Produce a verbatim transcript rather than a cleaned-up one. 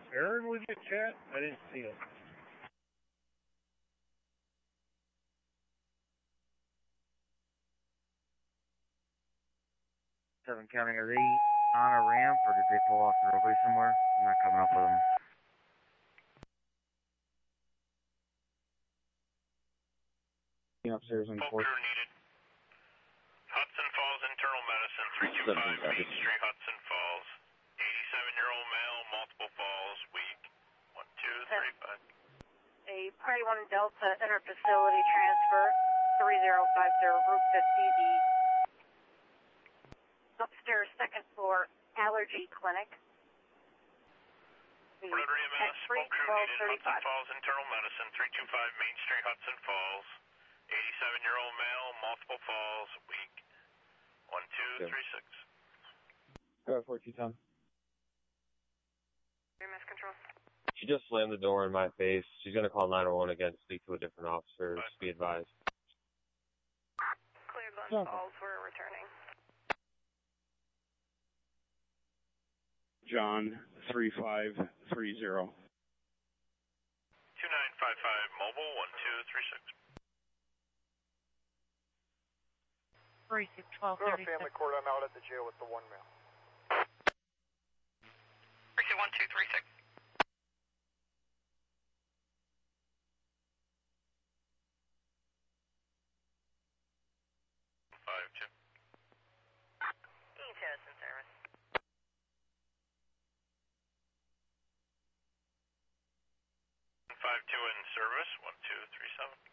Aaron with you, chat? I didn't see him. Seven County, are they on a ramp or did they pull off the roadway somewhere? I'm not coming up with them. Upstairs on fourth. needed. Hudson Falls Internal Medicine, three two five Main Street, Hudson Falls. eighty-seven-year-old male, multiple falls, weak. one two three five. A Party one Delta inter-facility transfer, three zero five zero, Route fifty, the upstairs second floor allergy clinic. The Rotary M S, smoke crew needed, Hudson Falls Internal Medicine, three two five Main Street, Hudson Falls. eighty-seven-year-old male, multiple falls, weak. one two three six. Go four two ten. M S control. She just slammed the door in my face. She's going to call nine one one again to speak to a different officer. Just be advised. Clear Glen Falls, we're returning. John, three five three zero. two nine five five mobile, one two three six. three six twelve thirty-six. Family court, I'm out at the jail with the one male. Precinct one two three six. five two. Dean Tennyson service. five two in service, one two three seven.